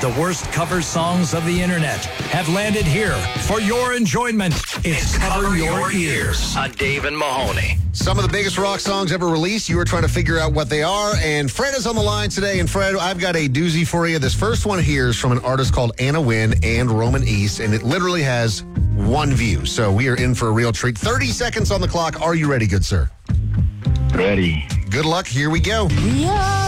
The worst cover songs of the internet have landed here for your enjoyment. It's Cover Your Ears on Dave and Mahoney. Some of the biggest rock songs ever released. You were trying to figure out what they are. And Fred is on the line today. And Fred, I've got a doozy for you. This first one here is from an artist called Anna Wynn and Roman East. And it literally has one view. So we are in for a real treat. 30 seconds on the clock. Are you ready, good sir? Ready. Good luck. Here we go. Yeah.